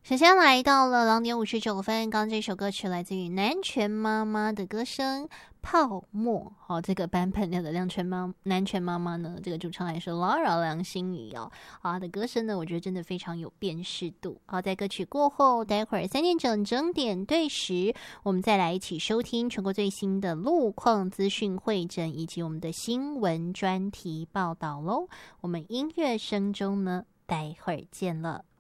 时间来到了2点59分，刚刚这首歌曲来自于南拳妈妈的歌声《泡沫》。好，这个版本的南拳妈妈呢，这个主唱还是 Lara 梁心颐哦。好，她的歌声呢，我觉得真的非常有辨识度。好，在歌曲过后，待会儿3点整点对时，我们再来一起收听全国最新的路况资讯汇整以及我们的新闻专题报道喽。我们音乐声中呢，待会儿见了。